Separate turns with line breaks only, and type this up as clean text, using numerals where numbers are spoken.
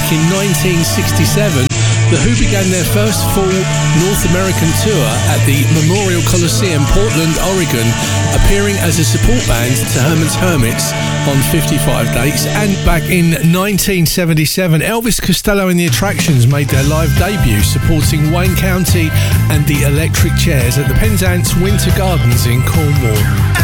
back in 1967, The Who began their first full North American tour at the Memorial Coliseum, Portland, Oregon, appearing as a support band to Herman's Hermits on 55 dates. And back in 1977, Elvis Costello and the Attractions made their live debut, supporting Wayne County and the Electric Chairs at the Penzance Winter Gardens in Cornwall.